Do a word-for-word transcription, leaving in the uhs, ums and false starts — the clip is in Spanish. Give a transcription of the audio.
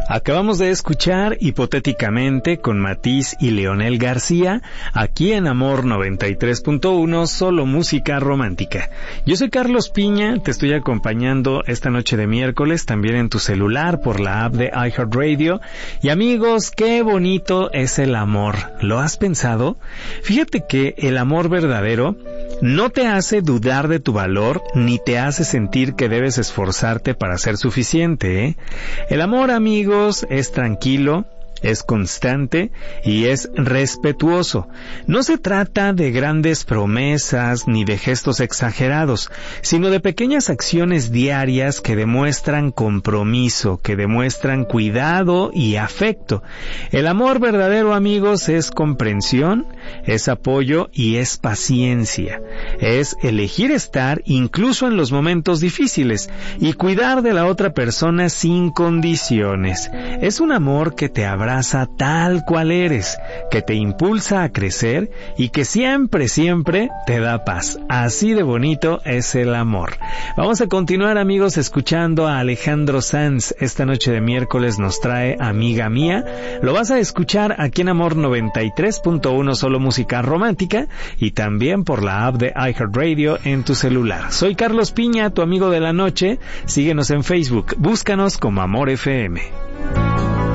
Acabamos de escuchar Hipotéticamente con Matiz y Leonel García, aquí en Amor noventa y tres punto uno, solo música romántica. Yo soy Carlos Piña, te estoy acompañando esta noche de miércoles, también en tu celular por la app de iHeartRadio. Y amigos, qué bonito es el amor. ¿Lo has pensado? Fíjate que el amor verdadero no te hace dudar de tu valor, ni te hace sentir que debes esforzarte para ser suficiente, ¿eh? El amor, amigos, es tranquilo, es constante y es respetuoso. No se trata de grandes promesas ni de gestos exagerados, sino de pequeñas acciones diarias que demuestran compromiso, que demuestran cuidado y afecto. El amor verdadero, amigos, es comprensión, es apoyo y es paciencia. Es elegir estar incluso en los momentos difíciles y cuidar de la otra persona sin condiciones. Es un amor que te abraza tal cual eres, que te impulsa a crecer y que siempre, siempre te da paz. Así de bonito es el amor. Vamos a continuar, amigos, escuchando a Alejandro Sanz. Esta noche de miércoles nos trae Amiga Mía. Lo vas a escuchar aquí en Amor noventa y tres punto uno, solo música romántica, y también por la app de iHeartRadio en tu celular. Soy Carlos Piña, tu amigo de la noche. Síguenos en Facebook. Búscanos como Amor F M.